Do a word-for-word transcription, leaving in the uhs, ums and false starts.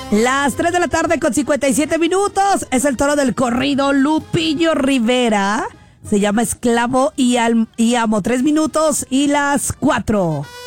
Las tres de la tarde con cincuenta y siete minutos. Es el toro del corrido Lupillo Rivera. Se llama Esclavo y, al, y Amo. Tres minutos y las cuatro.